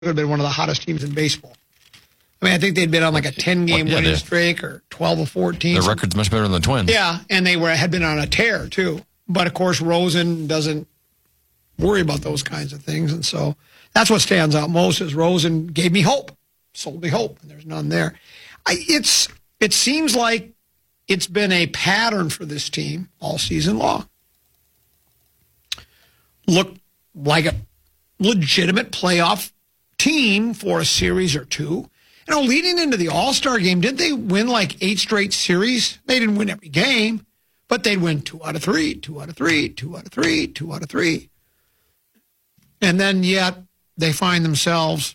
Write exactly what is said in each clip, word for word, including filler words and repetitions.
have been one of the hottest teams in baseball. I mean, I think they'd been on like a ten-game well, yeah, winning they, streak or twelve or fourteen. Their record's much better than the Twins. Yeah, and they were had been on a tear, too. But, of course, Rosen doesn't worry about those kinds of things. And so that's what stands out most is Rosen gave me hope, sold me hope, and there's none there. I, it's It seems like it's been a pattern for this team all season long. Look like a legitimate playoff team for a series or two. You know, leading into the All-Star game, didn't they win like eight straight series? They didn't win every game, but they'd win two out of three, two out of three, two out of three, two out of three. And then yet they find themselves,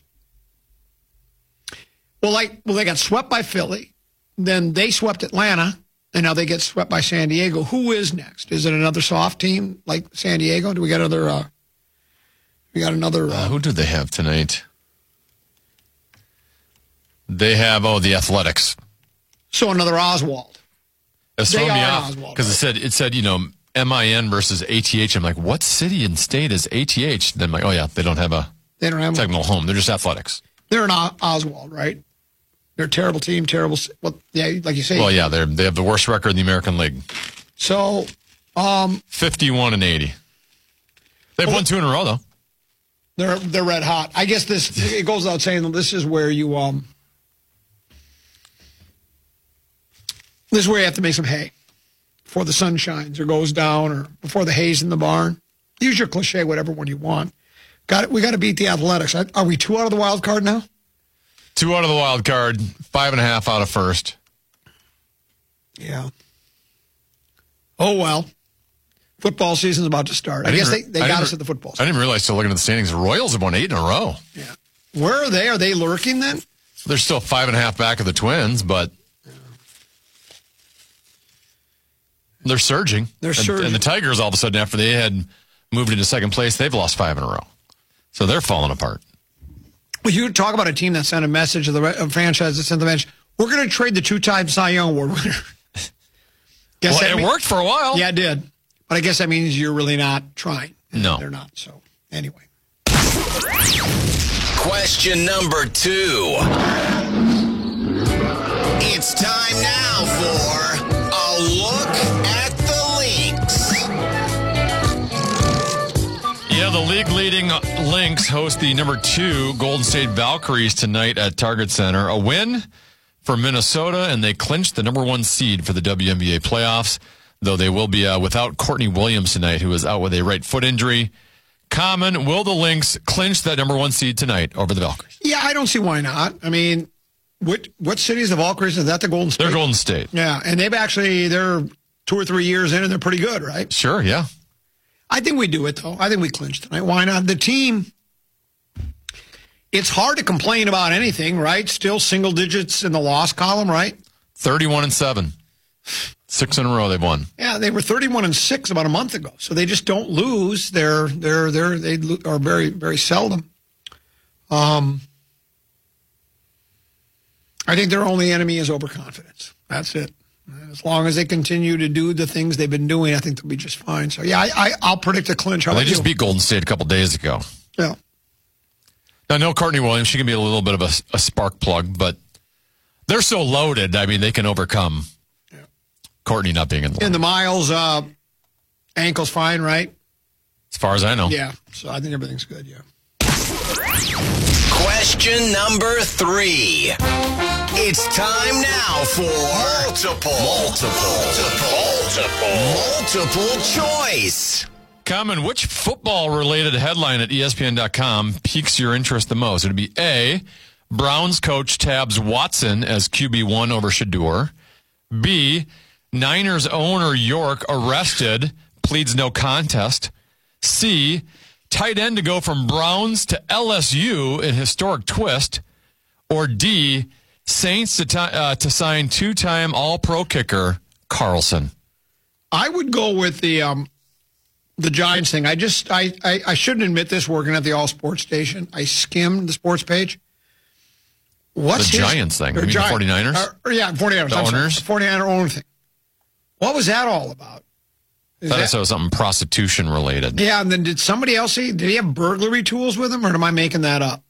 well, like, well, they got swept by Philly. Then they swept Atlanta, and now they get swept by San Diego. Who is next? Is it another soft team like San Diego? Do we got another? Uh, we got another. Uh, uh, who did they have tonight? They have oh the Athletics. So another Oswald. It's they thrown me are off Oswald, because right? it said it said you know M I N versus A T H. I'm like, what city and state is A T H? Then I'm like, oh yeah, they don't have a They don't have technical home. They're just Athletics. They're an O- Oswald, right? They're a terrible team, terrible. Well, yeah, like you say. Well, yeah, they they have the worst record in the American League. So, um, fifty-one and eighty. They've well, won two in a row though. They're they're red hot. I guess this it goes without saying that this is where you um. This is where you have to make some hay before the sun shines or goes down or before the hay's in the barn. Use your cliche, whatever one you want. Got it. We got to beat the Athletics. Are we two out of the wild card now? Two out of the wild card, five and a half out of first. Yeah. Oh, well. Football season's about to start. I, I guess they, they got us at the football season. I didn't realize, still looking at the standings, the Royals have won eight in a row. Yeah. Where are they? Are they lurking then? They're still five and a half back of the Twins, but they're surging. They're and, surging. And the Tigers, all of a sudden, after they had moved into second place, they've lost five in a row. So they're falling apart. Well, you talk about a team that sent a message to the a franchise that sent the message, we're going to trade the two-time Cy Young Award winner. Guess well, that it mean, worked for a while. Yeah, it did. But I guess that means you're really not trying. No. They're not. So, anyway. Question number two. It's time now for a look at the Lynx. Yeah, the league-leading Lynx host the number two Golden State Valkyries tonight at Target Center. A win for Minnesota, and they clinched the number one seed for the W N B A playoffs, though they will be uh, without Courtney Williams tonight, who is out with a right foot injury. Common, will the Lynx clinch that number one seed tonight over the Valkyries? Yeah, I don't see why not. I mean, what what city is the Valkyries? Is that the Golden State? They're Golden State. Yeah, and they've actually, they're two or three years in, and they're pretty good, right? Sure, yeah. I think we do it, though. I think we clinch tonight. Why not? The team, it's hard to complain about anything, right? Still single digits in the loss column, right? thirty-one and seven. Six in a row they've won. Yeah, they were thirty-one and six about a month ago. So they just don't lose. They're they're they're they are very very seldom. Um, I think their only enemy is overconfidence. That's it. As long as they continue to do the things they've been doing, I think they'll be just fine. So yeah, I, I I'll predict a clinch. How Well, they about just you? beat Golden State a couple days ago. Yeah. Now, no Courtney Williams. She can be a little bit of a, a spark plug, but they're so loaded. I mean, they can overcome yeah. Courtney not being in the And the lineup. Miles uh, ankle's fine, right? As far as I know. Yeah. So I think everything's good. Yeah. Question number three. It's time now for multiple, multiple, multiple, multiple, multiple choice. Common, which football-related headline at E S P N dot com piques your interest the most? It would be A, Browns coach tabs Watson as Q B one over Shador. B, Niners owner York arrested, pleads no contest. C, tight end to go from Browns to L S U in historic twist. Or D, Saints to, t- uh, to sign two-time All-Pro kicker Carlson. I would go with the um, the Giants thing. I just I, I I shouldn't admit this working at the All Sports station. I skimmed the sports page. What's the his, Giants thing? You mean Giant, the 49ers? Uh, or, yeah, 49ers. The I'm owners? Sorry, 49er owner thing. What was that all about? Is I thought that, it was something prostitution related. yeah, and then did somebody else see? Did he have burglary tools with him, or am I making that up?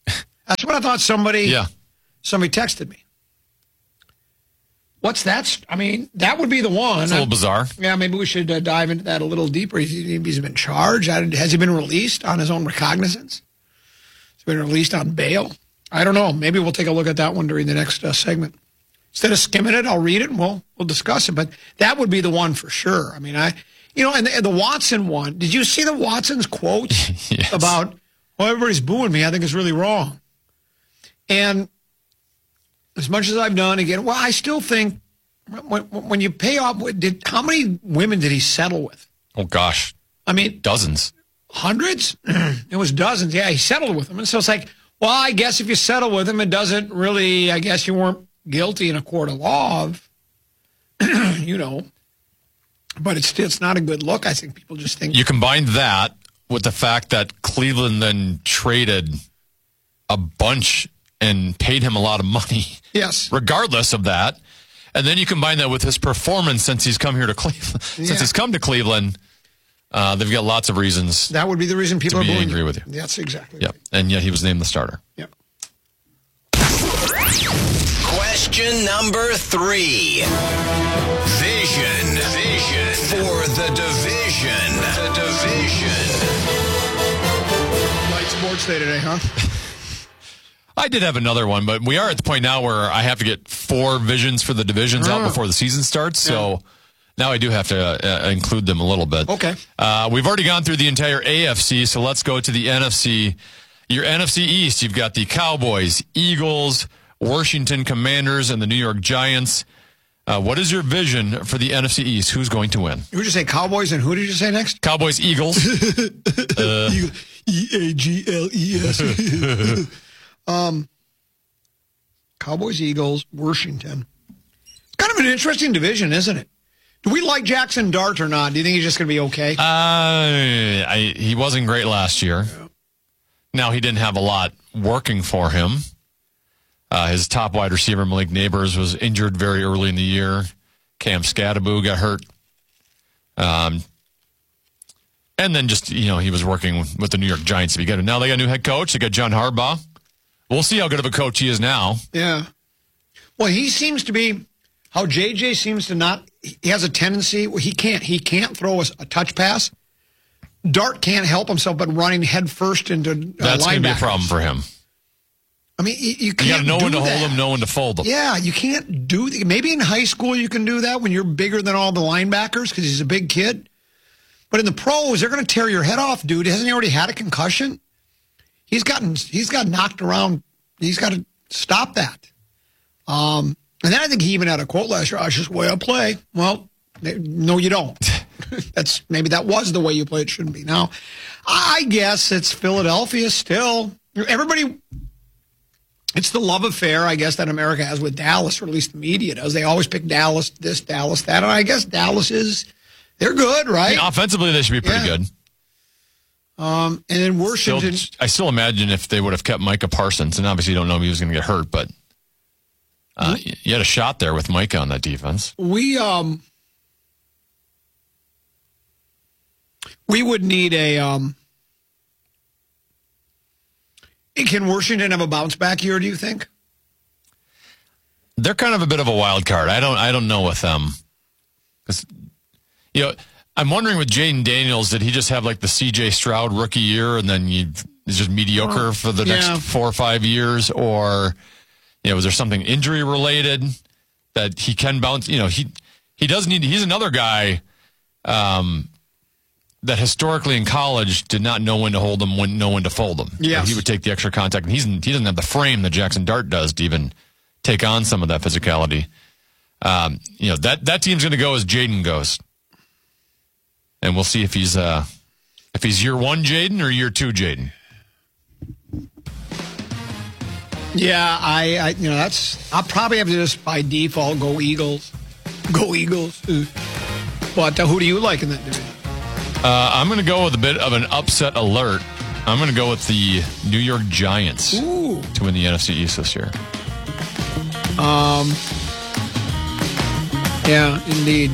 That's what I thought somebody Yeah. somebody texted me. What's that? I mean, that would be the one. It's a little bizarre. Yeah, maybe we should uh, dive into that a little deeper. He's, he's been charged. Has he been released on his own recognizance? Has he been released on bail? I don't know. Maybe we'll take a look at that one during the next uh, segment. Instead of skimming it, I'll read it and we'll we'll discuss it. But that would be the one for sure. I mean, I, you know, and the, and the Watson one. Did you see the Watson's quote Yes. about, "Well, everybody's booing me. I think it's really wrong." And as much as I've done, again, well, I still think when, when you pay off, did how many women did he settle with? Oh, gosh. I mean, Dozens. hundreds? It was dozens. Yeah, he settled with them. And so it's like, well, I guess if you settle with him, it doesn't really, I guess you weren't guilty in a court of law of, you know, but it's it's not a good look. I think people just think. You combine that with the fact that Cleveland then traded a bunch and paid him a lot of money. Yes. Regardless of that. And then you combine that with his performance since he's come here to Cleveland. Yeah. Since he's come to Cleveland, uh, they've got lots of reasons. That would be the reason people To are be booing angry you. with you. That's exactly Yep. right. And yet he was named the starter. Yep. Question number three. Vision. Vision. For the division. The division. Light sports day today, huh? I did have another one, but we are at the point now where I have to get four visions for the divisions out Oh. before the season starts. So now I do have to uh, include them a little bit. Okay. Uh, we've already gone through the entire A F C, so let's go to the N F C. Your N F C East, you've got the Cowboys, Eagles, Washington Commanders, and the New York Giants. Uh, what is your vision for the N F C East? Who's going to win? Who did you say, Cowboys, and who did you say next? Cowboys, Eagles. uh, E A G L E S. um, Cowboys, Eagles, Washington. It's kind of an interesting division, isn't it? Do we like Jackson Dart or not? Do you think he's just going to be okay? Uh, I, he wasn't great last year. Now, he didn't have a lot working for him. Uh, his top wide receiver, Malik Neighbors, was injured very early in the year. Cam Scattaboo got hurt. Um, and then just, you know, he was working with the New York Giants to begin with. Now they got a new head coach. They got John Harbaugh. We'll see how good of a coach he is now. Yeah. Well, he seems to be how J J seems to not. He has a tendency. Well, he can't. He can't throw a, a touch pass. Dart can't help himself but running head first into uh, That's going to be a linebackers. problem for him. I mean, you, you You got can't to know do when to that. hold him, know when to fold him. Yeah, you can't do that. Maybe in high school you can do that when you're bigger than all the linebackers because he's a big kid. But in the pros, they're going to tear your head off, dude. Hasn't he already had a concussion? He's gotten he's got knocked around. He's got to stop that. Um, and then I think he even had a quote last year. I just way I play. Well, no, you don't. That's maybe that was the way you play. It shouldn't be. Now, I guess it's Philadelphia still. Everybody. It's the love affair, I guess, that America has with Dallas, or at least the media does. They always pick Dallas this, Dallas that. And I guess Dallas is, they're good, I right? mean, offensively, they should be pretty Yeah. good. Um, and then Still, Washington. I still imagine if they would have kept Micah Parsons, and obviously you don't know if he was going to get hurt, but uh, you had a shot there with Micah on that defense. We um we would need a um can Washington have a bounce back year, do you think? They're kind of a bit of a wild card. I don't I don't know with them. 'Cause, you know, I'm wondering with Jaden Daniels, did he just have like the C J Stroud rookie year and then you it's just mediocre for the next Yeah. four or five years? Or, you know, was there something injury related that he can bounce? You know, he he does need he's another guy um that historically in college did not know when to hold them, when know when to fold them. Yes. He would take the extra contact, and he's he doesn't have the frame that Jackson Dart does to even take on some of that physicality. Um, you know that that team's going to go as Jaden goes, and we'll see if he's uh, if he's year one Jaden or year two Jaden. Yeah, I, I you know that's I'll probably have to just by default go Eagles. Go Eagles. But uh, who do you like in that division? Uh, I'm going to go with a bit of an upset alert. I'm going to go with the New York Giants Ooh. to win the N F C East this year. Um Yeah, indeed.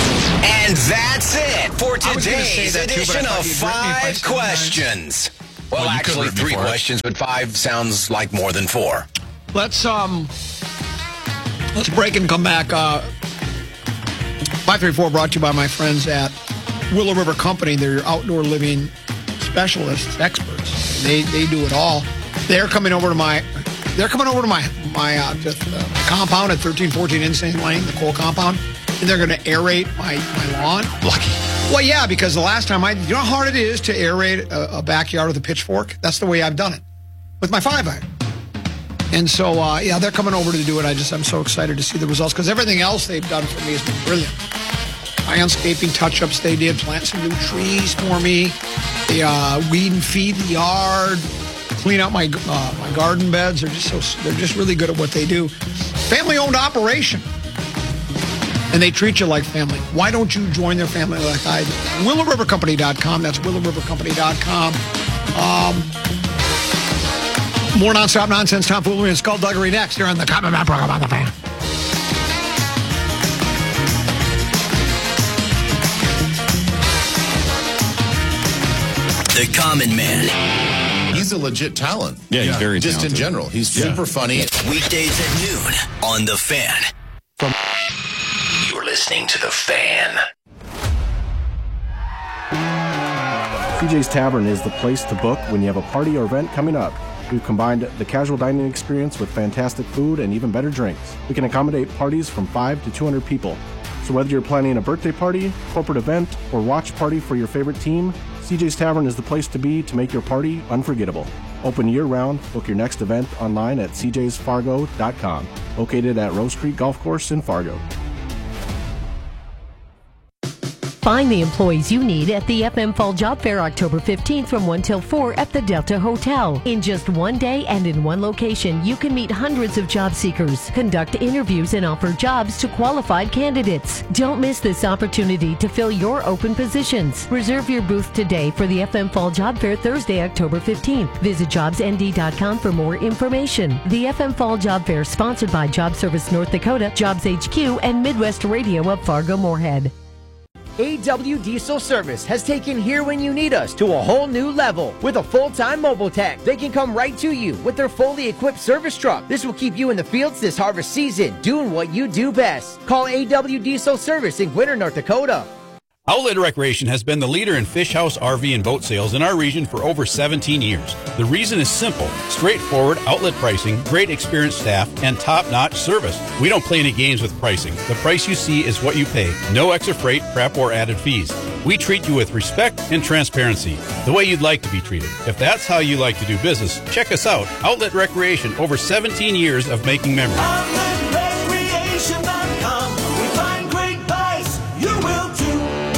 And that's it for I was gonna say today's that too, but I edition thought of you'd rip me if I Five said that. Questions. Well, Well, you could actually, rip me three for it. questions, but five sounds like more than four. Let's um, let's break and come back. Uh, five three four brought to you by my friends at Willow River Company. They're your outdoor living specialists, experts. They they do it all. They're coming over to my they're coming over to my my, uh, just, uh, my compound at thirteen fourteen Insane Lane, the Cole compound, and they're going to aerate my, my lawn. Lucky. Well, yeah, because the last time I, you know how hard it is to aerate a, a backyard with a pitchfork? That's the way I've done it with my five iron. And so, uh, yeah, they're coming over to do it. I just, I'm so excited to see the results because everything else they've done for me has been brilliant. Landscaping touch-ups they did, plant some new trees for me. They uh, weed and feed the yard, clean out my uh, my garden beds. They're just so, they're just really good at what they do. Family-owned operation. And they treat you like family. Why don't you join their family like I do? willow river company dot com. That's willow river company dot com. Um, more nonstop nonsense, tomfoolery, and skullduggery next here on the Common Man program on the Fan. The Common Man. He's a legit talent. Yeah, he's very Just talented. in general. He's super funny. Weekdays at noon on The Fan. You're listening to The Fan. C J's Tavern is the place to book when you have a party or event coming up. We've combined the casual dining experience with fantastic food and even better drinks. We can accommodate parties from five to two hundred people. So whether you're planning a birthday party, corporate event, or watch party for your favorite team, C J's Tavern is the place to be to make your party unforgettable. Open year-round, book your next event online at c j's fargo dot com, located at Rose Creek Golf Course in Fargo. Find the employees you need at the F M Fall Job Fair October fifteenth from one till four at the Delta Hotel. In just one day and in one location, you can meet hundreds of job seekers, conduct interviews, and offer jobs to qualified candidates. Don't miss this opportunity to fill your open positions. Reserve your booth today for the F M Fall Job Fair Thursday, October fifteenth. Visit jobs n d dot com for more information. The F M Fall Job Fair sponsored by Job Service North Dakota, Jobs H Q, and Midwest Radio of Fargo-Moorhead. A W Diesel Service has taken Here When You Need Us to a whole new level. With a full-time mobile tech, they can come right to you with their fully equipped service truck. This will keep you in the fields this harvest season, doing what you do best. Call A W Diesel Service in Gwinner, North Dakota. Outlet Recreation has been the leader in fish house, R V, and boat sales in our region for over seventeen years. The reason is simple: straightforward outlet pricing, great experienced staff, and top-notch service. We don't play any games with pricing. The price you see is what you pay. No extra freight, prep, or added fees. We treat you with respect and transparency, the way you'd like to be treated. If that's how you like to do business, check us out. Outlet Recreation, over seventeen years of making memories. outlet recreation dot com. We find great buys. You will too.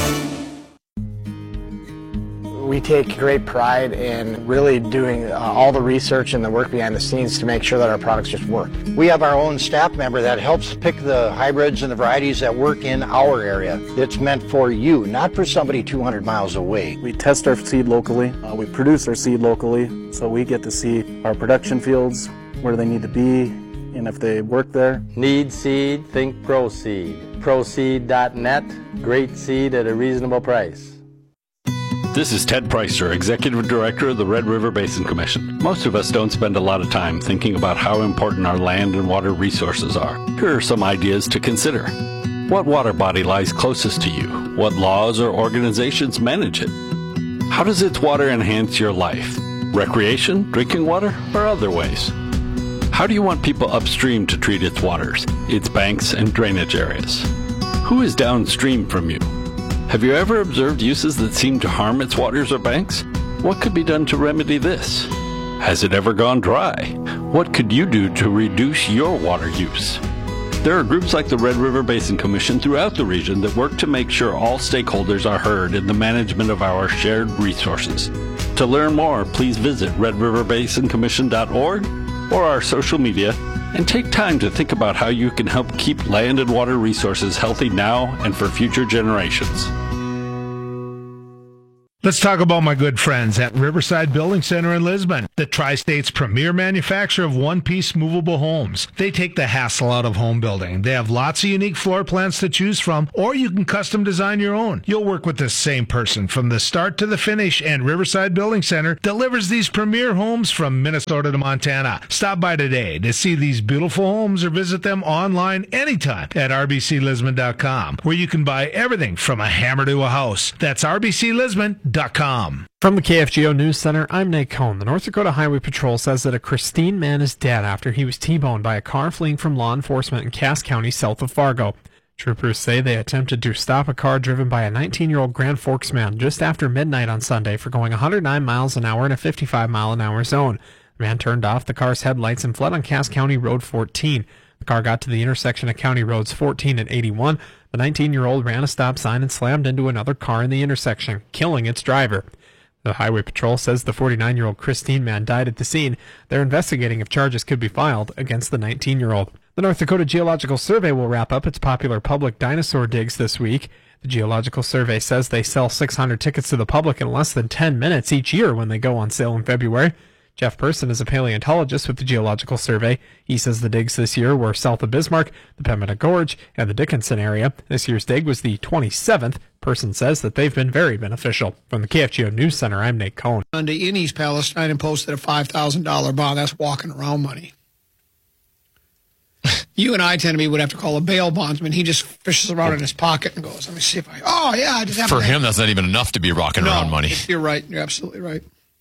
We take great pride in really doing uh, all the research and the work behind the scenes to make sure that our products just work. We have our own staff member that helps pick the hybrids and the varieties that work in our area. It's meant for you, not for somebody two hundred miles away. We test our seed locally. Uh, we produce our seed locally, so we get to see our production fields, where they need to be, and if they work there. Need seed? Think ProSeed. ProSeed dot net. Great seed at a reasonable price. This is Ted Preister, Executive Director of the Red River Basin Commission. Most of us don't spend a lot of time thinking about how important our land and water resources are. Here are some ideas to consider. What water body lies closest to you? What laws or organizations manage it? How does its water enhance your life? Recreation, drinking water, or other ways? How do you want people upstream to treat its waters, its banks and drainage areas? Who is downstream from you? Have you ever observed uses that seem to harm its waters or banks? What could be done to remedy this? Has it ever gone dry? What could you do to reduce your water use? There are groups like the Red River Basin Commission throughout the region that work to make sure all stakeholders are heard in the management of our shared resources. To learn more, please visit red river basin commission dot org or our social media, and take time to think about how you can help keep land and water resources healthy now and for future generations. Let's talk about my good friends at Riverside Building Center in Lisbon, the Tri-State's premier manufacturer of one-piece movable homes. They take the hassle out of home building. They have lots of unique floor plans to choose from, or you can custom design your own. You'll work with the same person from the start to the finish, and Riverside Building Center delivers these premier homes from Minnesota to Montana. Stop by today to see these beautiful homes or visit them online anytime at r b c lisbon dot com, where you can buy everything from a hammer to a house. That's r b c lisbon dot com. From the K F G O News Center, I'm Nate Cohn. The North Dakota Highway Patrol says that a Christine man is dead after he was T-boned by a car fleeing from law enforcement in Cass County, south of Fargo. Troopers say they attempted to stop a car driven by a nineteen-year-old Grand Forks man just after midnight on Sunday for going one hundred nine miles an hour in a fifty-five mile an hour zone. The man turned off the car's headlights and fled on Cass County Road fourteen. The car got to the intersection of County Roads fourteen and eighty-one. The nineteen-year-old ran a stop sign and slammed into another car in the intersection, killing its driver. The Highway Patrol says the forty-nine-year-old Christine man died at the scene. They're investigating if charges could be filed against the nineteen-year-old. The North Dakota Geological Survey will wrap up its popular public dinosaur digs this week. The Geological Survey says they sell six hundred tickets to the public in less than ten minutes each year when they go on sale in February. Jeff Person is a paleontologist with the Geological Survey. He says the digs this year were south of Bismarck, the Pembina Gorge, and the Dickinson area. This year's dig was the twenty-seventh. Person says that they've been very beneficial. From the K F G O News Center, I'm Nate Cohn. Monday in East Palestine and posted a five thousand dollars bond. That's walking around money. You and I tend to be what I have to call a bail bondsman. He just fishes around in his pocket and goes, let me see if I, oh, yeah, I just have For to him, that's not even enough to be rocking no, around money. You're right. You're absolutely right.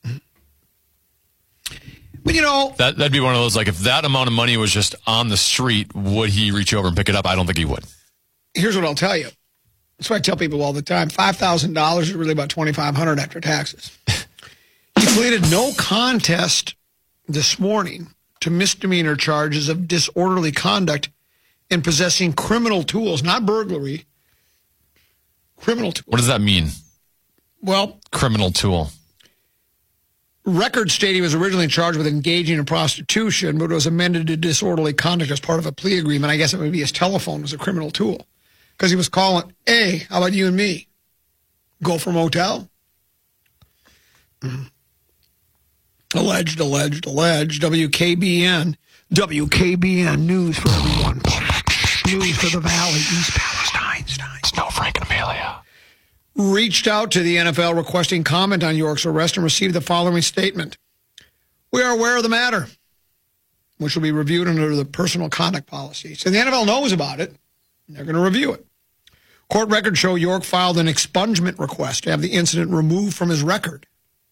But, you know. That, that'd be one of those, like, if that amount of money was just on the street, would he reach over and pick it up? I don't think he would. Here's what I'll tell you. That's what I tell people all the time. five thousand dollars is really about twenty-five hundred dollars after taxes. He pleaded no contest this morning to misdemeanor charges of disorderly conduct and possessing criminal tools, not burglary, criminal tools. What does that mean? Well, criminal tool. Records state he was originally charged with engaging in prostitution, but it was amended to disorderly conduct as part of a plea agreement. I guess it would be his telephone was a criminal tool because he was calling, hey, how about you and me? Go for motel? Mm. Alleged, alleged, alleged. W K B N. W K B N News for everyone. News for the Valley, East Palestine. Snow Frankenpalia. Reached out to the N F L requesting comment on York's arrest and received the following statement. We are aware of the matter, which will be reviewed under the personal conduct policy. So the N F L knows about it, and they're going to review it. Court records show York filed an expungement request to have the incident removed from his record.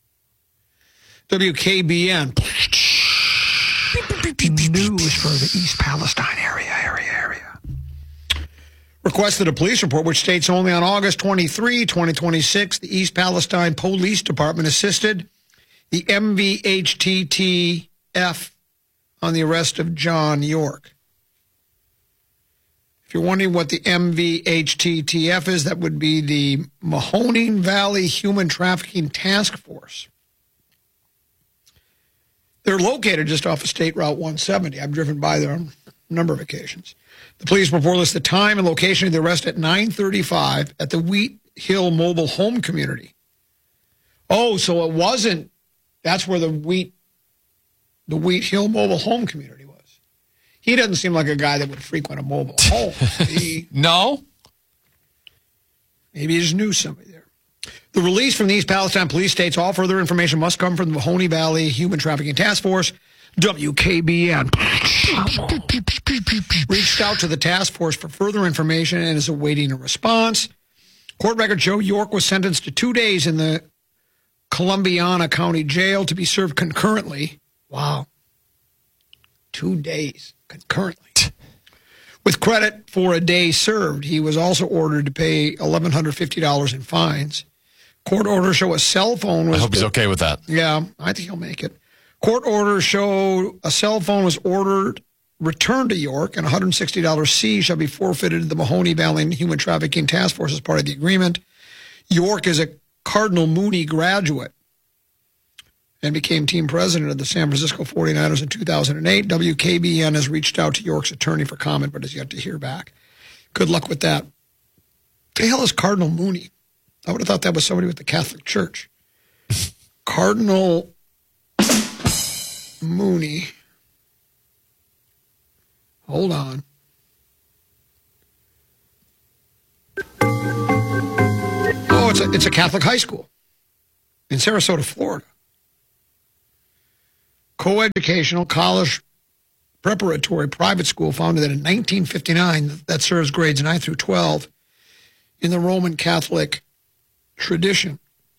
W K B N. News for the East Palestine area, area, area. Requested a police report which states only on August twenty-third, twenty twenty-six, the East Palestine Police Department assisted the M V H T T F on the arrest of John York. If you're wondering what the M V H T T F is, that would be the Mahoning Valley Human Trafficking Task Force. They're located just off of State Route one seventy. I've driven by there on a number of occasions. The police report lists the time and location of the arrest at nine thirty-five at the Wheat Hill Mobile Home Community. Oh, so it wasn't, that's where the Wheat, the Wheat Hill Mobile Home Community was. He doesn't seem like a guy that would frequent a mobile home. He, no? Maybe he just knew somebody there. The release from the East Palestine Police states all further information must come from the Mahoning Valley Human Trafficking Task Force, W K B N. Reached out to the task force for further information and is awaiting a response. Court records show York was sentenced to two days in the Columbiana County Jail to be served concurrently. Wow. Two days concurrently. With credit for a day served, he was also ordered to pay one thousand one hundred fifty dollars in fines. Court orders show a cell phone was... I hope he's okay with that. Yeah, I think he'll make it. Court orders show a cell phone was ordered, returned to York, and one hundred sixty dollars seized shall be forfeited to the Mahoning Valley Human Trafficking Task Force as part of the agreement. York is a Cardinal Mooney graduate and became team president of the San Francisco forty-niners in two thousand eight. W K B N has reached out to York's attorney for comment, but has yet to hear back. Good luck with that. What the hell is Cardinal Mooney? I would have thought that was somebody with the Catholic Church. Cardinal Mooney. Hold on. Oh, it's a, it's a Catholic high school in Sarasota, Florida. Co-educational college preparatory private school founded in nineteen fifty-nine that serves grades nine through twelve in the Roman Catholic tradition.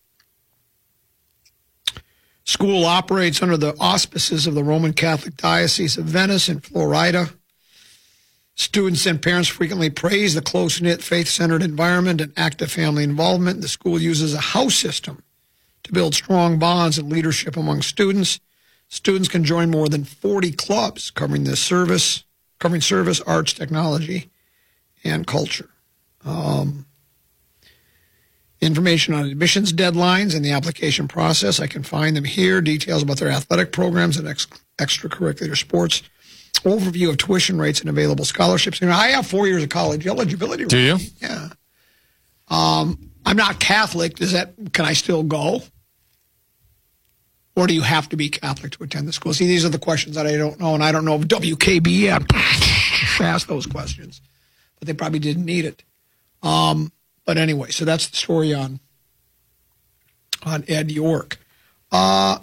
School operates under the auspices of the Roman Catholic Diocese of Venice in Florida. Students and parents frequently praise the close-knit, faith-centered environment and active family involvement. The school uses a house system to build strong bonds and leadership among students. Students can join more than forty clubs covering this service, covering service, arts, technology, and culture. Um, information on admissions deadlines and the application process, I can find them here. Details about their athletic programs and ex- extracurricular sports. Overview of tuition rates and available scholarships. You know, I have four years of college eligibility. Do you? Yeah. Um, I'm not Catholic. Does that? Can I still go? Or do you have to be Catholic to attend the school? See, these are the questions that I don't know, and I don't know if W K B asked those questions, but they probably didn't need it. Um, but anyway, so that's the story on on Ed York. Uh,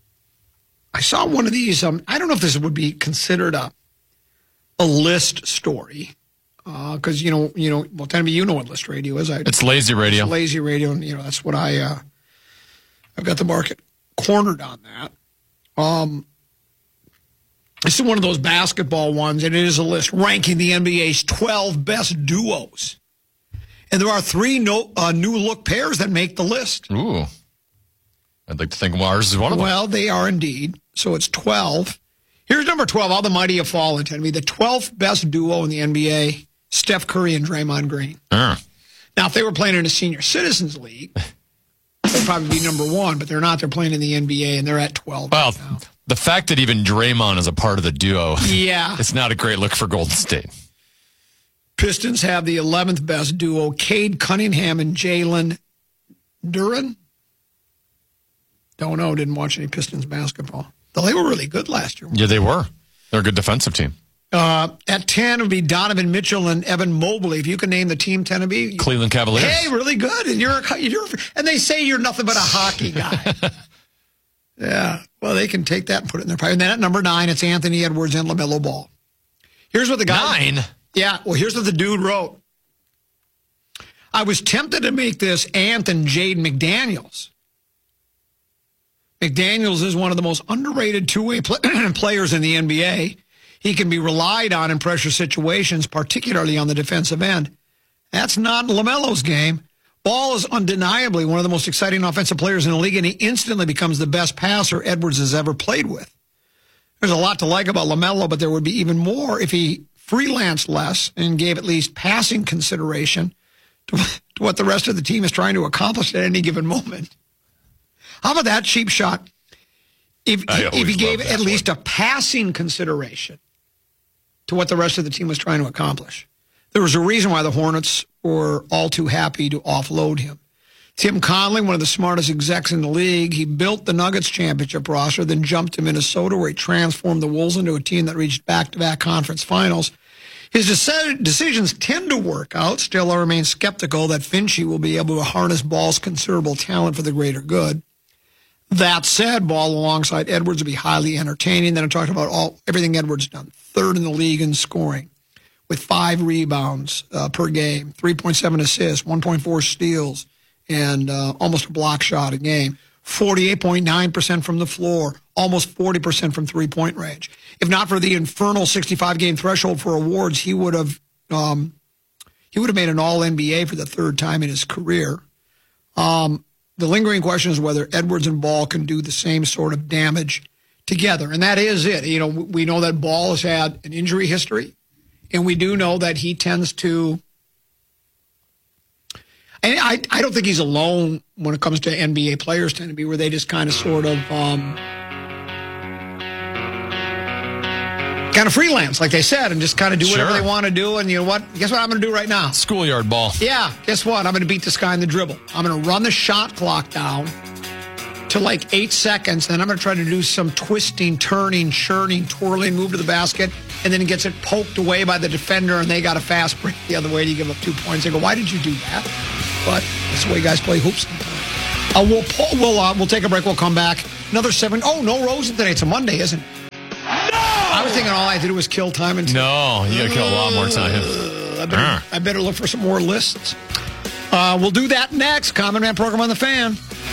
I saw one of these. Um, I don't know if this would be considered a a list story, because uh, you know, you know, well, tell me, you know what list radio is. I, it's lazy radio. It's lazy radio, and you know that's what I. Uh, I've got the market cornered on that. Um, this is one of those basketball ones, and it is a list ranking the N B A's twelve best duos. And there are three no, uh, new look pairs that make the list. Ooh. I'd like to think ours is one of them. Well, they are indeed. So it's twelve. Here's number twelve, All the Mighty Have Fallen. To me, the twelfth best duo in the N B A, Steph Curry and Draymond Green. Uh. Now, if they were playing in a senior citizens league, they'd probably be number one, but they're not. They're playing in the N B A, and they're at twelve. Well, right now. The fact that even Draymond is a part of the duo, yeah, it's not a great look for Golden State. Pistons have the eleventh best duo, Cade Cunningham and Jalen Duren. Don't know, didn't watch any Pistons basketball. Though they were really good last year. Yeah, they were. They're a good defensive team. Uh, at ten would be Donovan Mitchell and Evan Mobley. If you can name the team ten to be. Cleveland Cavaliers. Hey, really good. And you're, a, you're and they say you're nothing but a hockey guy. Yeah. Well, they can take that and put it in their pipe. And then at number nine, it's Anthony Edwards and LaMelo Ball. Here's what the guy. Nine? Yeah. Well, here's what the dude wrote. I was tempted to make this Ant and Jade McDaniels. McDaniels is one of the most underrated two-way play- players in the N B A. He can be relied on in pressure situations, particularly on the defensive end. That's not LaMelo's game. Ball is undeniably one of the most exciting offensive players in the league, and he instantly becomes the best passer Edwards has ever played with. There's a lot to like about LaMelo, but there would be even more if he freelanced less and gave at least passing consideration to, to what the rest of the team is trying to accomplish at any given moment. How about that cheap shot? If, if he gave at least a passing consideration to what the rest of the team was trying to accomplish. There was a reason why the Hornets were all too happy to offload him. Tim Conley, one of the smartest execs in the league, he built the Nuggets championship roster, then jumped to Minnesota where he transformed the Wolves into a team that reached back-to-back conference finals. His decisions tend to work out. Still, I remain skeptical that Finchie will be able to harness Ball's considerable talent for the greater good. That said, Ball alongside Edwards will be highly entertaining. Then I talked about all everything Edwards done. Third in the league in scoring with five rebounds uh, per game, three point seven assists, one point four steals, and uh, almost a block shot a game. forty-eight point nine percent from the floor, almost forty percent from three-point range. If not for the infernal sixty-five game threshold for awards, he would have um, he would have made an all N B A for the third time in his career. Um, the lingering question is whether Edwards and Ball can do the same sort of damage together, and that is it. You know, we know that Ball has had an injury history, and we do know that he tends to. And I, I don't think he's alone when it comes to N B A players tend to be where they just kind of sort of um, kind kind of freelance, like they said, and just kind of do whatever Sure. they want to do. And you know what? Guess what I'm going to do right now? Schoolyard ball. Yeah, guess what? I'm going to beat this guy in the dribble. I'm going to run the shot clock down to like eight seconds. Then I'm going to try to do some twisting, turning, churning, twirling, move to the basket. And then it gets it poked away by the defender, and they got a fast break the other way to give up two points. They go, why did you do that? But that's the way guys play hoops. Uh, we'll pull, we'll uh, we'll take a break. We'll come back. Another seven. Oh, no Rosen today. It's a Monday, isn't it? No! I was thinking all I had to do was kill time. And No, you got to kill a lot more time. I better, uh. I better look for some more lists. Uh, we'll do that next. Common Man program on the Fan.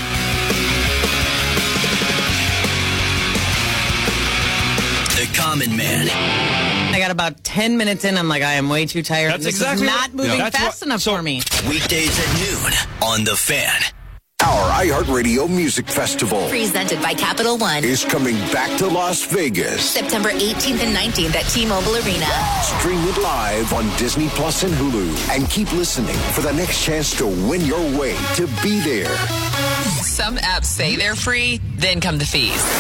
The Common Man. I got about ten minutes in. I'm like, I am way too tired. That's this exactly is not what- moving Yeah. That's fast what- enough so- for me. Weekdays at noon on The Fan. Our iHeartRadio Music Festival Presented by Capital One. is coming back to Las Vegas. September eighteenth and nineteenth at T-Mobile Arena. Stream it live on Disney Plus and Hulu. And keep listening for the next chance to win your way to be there. Some apps say they're free, then come the fees.